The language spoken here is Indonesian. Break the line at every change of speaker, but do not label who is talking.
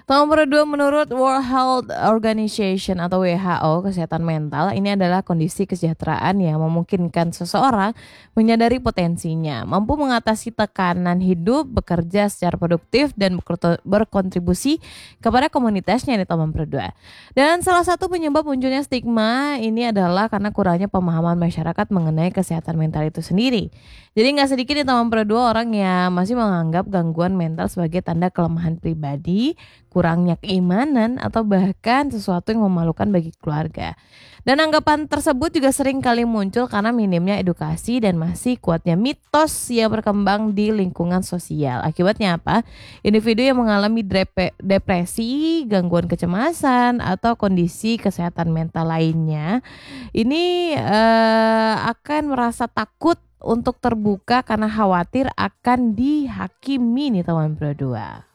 Nomor 2, menurut World Health Organization atau WHO, kesehatan mental ini adalah kondisi kesejahteraan yang memungkinkan seseorang menyadari potensinya, mampu mengatasi tekanan hidup, bekerja secara produktif, dan berkontribusi kepada komunitasnya nih nomor 2. Dan salah satu penyebab munculnya stigma ini adalah karena kurangnya pemahaman masyarakat mengenai kesehatan mental itu sendiri. Jadi nggak sedikit nih nomor 2 orang yang masih menganggap gangguan mental sebagai tanda kelemahan pribadi, kurangnya keimanan, atau bahkan sesuatu yang memalukan bagi keluarga. Dan anggapan tersebut juga sering kali muncul karena minimnya edukasi dan masih kuatnya mitos yang berkembang di lingkungan sosial. Akibatnya apa? Individu yang mengalami depresi, gangguan kecemasan, atau kondisi kesehatan mental lainnya ini akan merasa takut untuk terbuka karena khawatir akan dihakimi nih teman berdua.